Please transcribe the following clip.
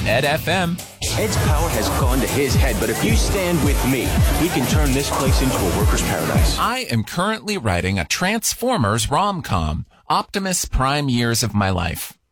Ed FM. Ed's power has gone to his head, but if you stand with me, we can turn this place into a worker's paradise. I am currently writing a Transformers rom-com, Optimus Prime Years of My Life.